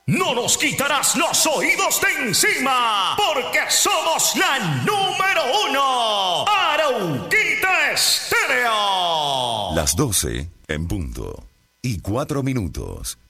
No nos quitarás los oídos de encima, porque somos la número 1. Arauquita Estéreo. Las 12 en punto y 4 minutos.